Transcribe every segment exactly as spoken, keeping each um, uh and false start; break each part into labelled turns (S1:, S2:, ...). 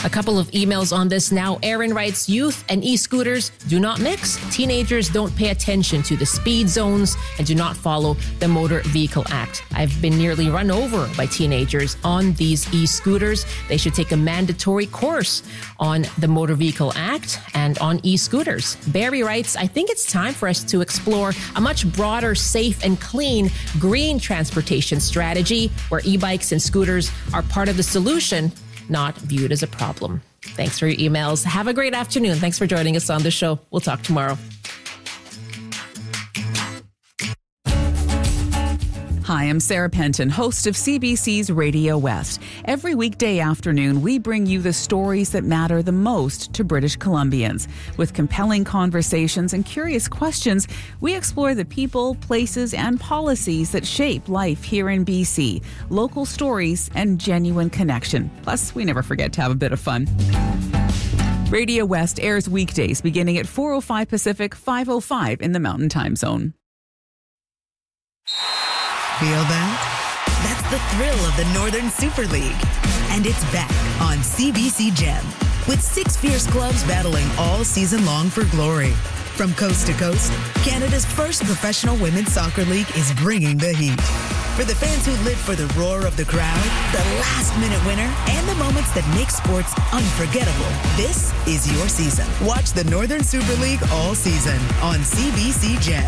S1: A couple of emails on this now. Aaron writes, youth and e-scooters do not mix. Teenagers don't pay attention to the speed zones and do not follow the Motor Vehicle Act. I've been nearly run over by teenagers on these e-scooters. They should take a mandatory course on the Motor Vehicle Act and on e-scooters. Barry writes, I think it's time for us to explore a much broader, safe and clean green transportation strategy where e-bikes and scooters are part of the solution, not viewed as a problem. Thanks for your emails. Have a great afternoon. Thanks for joining us on the show. We'll talk tomorrow.
S2: Hi, I'm Sarah Penton, host of C B C's Radio West. Every weekday afternoon, we bring you the stories that matter the most to British Columbians. With compelling conversations and curious questions, we explore the people, places, and policies that shape life here in B C. Local stories and genuine connection. Plus, we never forget to have a bit of fun. Radio West airs weekdays beginning at four oh five Pacific, five oh five in the Mountain Time Zone.
S3: Feel that? That's the thrill of the Northern Super League. And it's back on C B C Gem with six fierce clubs battling all season long for glory. From coast to coast, Canada's first professional women's soccer league is bringing the heat. For the fans who live for the roar of the crowd, the last-minute winner, and the moments that make sports unforgettable, this is your season. Watch the Northern Super League all season on C B C Gem.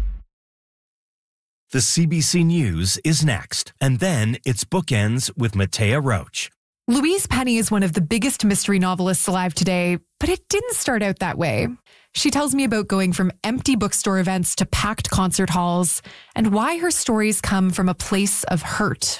S4: The C B C News is next, and then it's Bookends with Matea Roach.
S5: Louise Penny is one of the biggest mystery novelists alive today, but it didn't start out that way. She tells me about going from empty bookstore events to packed concert halls, and why her stories come from a place of hurt.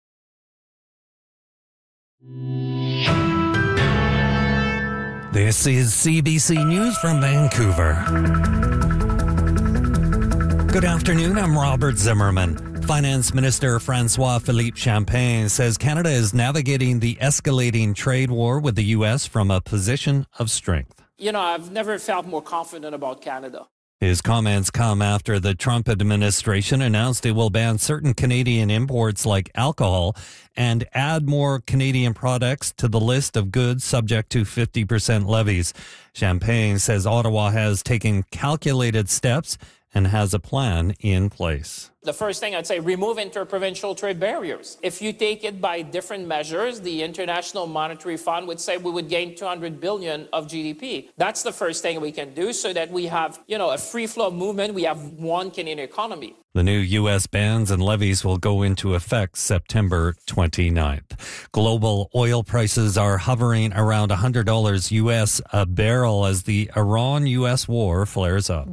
S6: This is C B C News from Vancouver. Good afternoon, I'm Robert Zimmerman. Finance Minister François-Philippe Champagne says Canada is navigating the escalating trade war with the U S from a position of strength.
S7: You know, I've never felt more confident about Canada.
S6: His comments come after the Trump administration announced it will ban certain Canadian imports like alcohol and add more Canadian products to the list of goods subject to fifty percent levies. Champagne says Ottawa has taken calculated steps and has a plan in place.
S7: The first thing I'd say, remove interprovincial trade barriers. If you take it by different measures, the International Monetary Fund would say we would gain two hundred billion of G D P. That's the first thing we can do so that we have, you know, a free flow movement. We have one Canadian economy.
S6: The new U S bans and levies will go into effect September twenty-ninth. Global oil prices are hovering around one hundred dollars U S a barrel as the Iran-U S war flares up.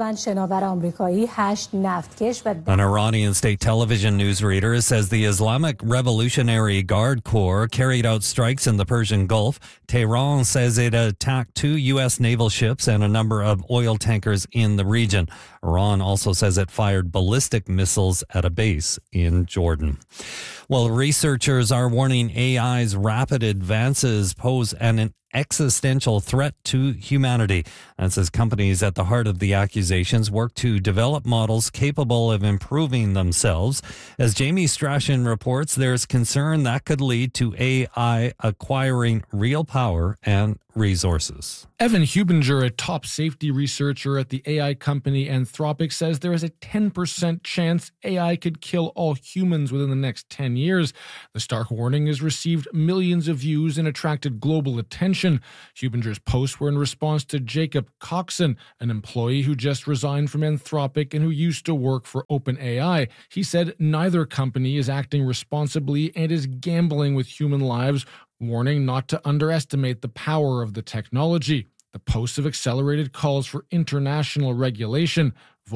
S6: An Iranian state television newsreader says the Islamic Revolutionary Guard Corps carried out strikes in the Persian Gulf. Tehran says it attacked two U S naval ships and a number of oil tankers in the region. Iran also says it fired ballistic missiles at a base in Jordan. Well, researchers are warning A I's rapid advances pose an existential threat to humanity. That's as companies at the heart of the accusations work to develop models capable of improving themselves. As Jamie Strachan reports, there's concern that could lead to A I acquiring real power and resources.
S8: Evan Hubinger, a top safety researcher at the A I company Anthropic, says there is a ten percent chance A I could kill all humans within the next ten years. The stark warning has received millions of views and attracted global attention. Hubinger's posts were in response to Jacob Coxon, an employee who just resigned from Anthropic and who used to work for OpenAI. He said neither company is acting responsibly and is gambling with human lives, warning not to underestimate the power of the technology. The posts have accelerated calls for international regulation.